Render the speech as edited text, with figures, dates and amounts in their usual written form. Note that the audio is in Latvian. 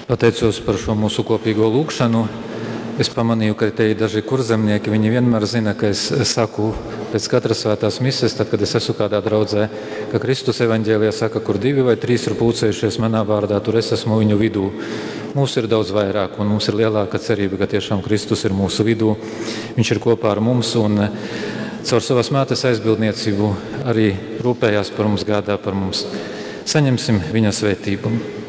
Pateicos par šo mūsu kopīgo lūgšanu. Es pamanīju, ka te ir daži kurzemnieki. Viņi vienmēr zina, ka es saku pēc katras svētās mises, tad, kad es esmu kādā draudzē, ka Kristus evaņģēlijā saka, kur 2 vai 3 ir pulcējušies manā vārdā, tur es esmu viņu vidū. Mūsu ir daudz vairāk, un mums ir lielāka cerība, ka tiešām Kristus ir mūsu vidū. Viņš ir kopā ar mums, un caur savas mātes aizbildniecību arī rūpējās par mums, gādā par mums. Saņemsim viņa svētību.